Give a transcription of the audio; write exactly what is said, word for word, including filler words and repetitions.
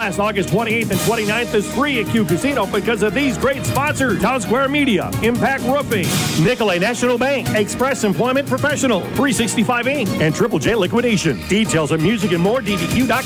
Class August twenty-eighth and twenty-ninth is free at Q Casino because of these great sponsors: Town Square Media, Impact Roofing, Nicolay National Bank, Express Employment Professional, three sixty-five Incorporated, and Triple J Liquidation. Details of music and more, D D Q dot com.